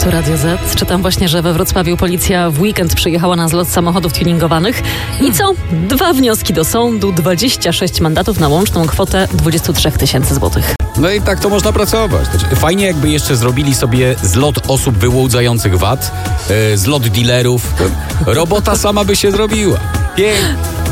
Tu Radio Z. Czytam właśnie, że we Wrocławiu policja w weekend przyjechała na zlot samochodów tuningowanych. I co? 2 wnioski do sądu, 26 mandatów na łączną kwotę 23 000 złotych. No i tak to można pracować. Znaczy, fajnie jakby jeszcze zrobili sobie zlot osób wyłudzających VAT, zlot dealerów. Robota sama by się zrobiła. Pięknie.